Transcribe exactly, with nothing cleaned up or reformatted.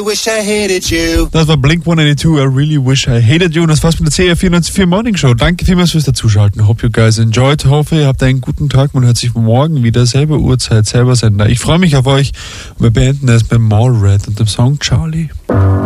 Wish I hated you. Das war Blink hundertzweiundneunzig, I really wish I hated you. Und das war's mit der C R vierundneunzig Komma vier Morning Show. Danke vielmals fürs Dazuschalten. Hope you guys enjoyed. Hoffe, ihr habt einen guten Tag. Man hört sich morgen wieder. Selbe Uhrzeit, selber Sender. Ich freue mich auf euch. Und wir beenden es mit Mallrat und dem Song Charlie.